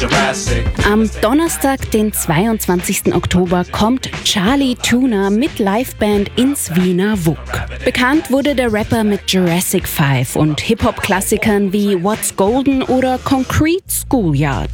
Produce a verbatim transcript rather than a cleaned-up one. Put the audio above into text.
Am Donnerstag, den zweiundzwanzigsten Oktober, kommt Charlie Tuna mit Liveband ins Wiener W U K. Bekannt wurde der Rapper mit Jurassic five und Hip-Hop-Klassikern wie What's Golden oder Concrete Schoolyard.